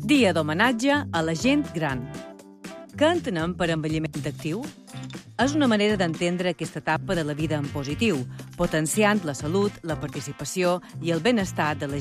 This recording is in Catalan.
Dia d'homenatge a la gent gran. Què entenem per envelliment actiu? És una manera d'entendre aquesta etapa de la vida en positiu, potenciant la salut, la participació i el benestar de la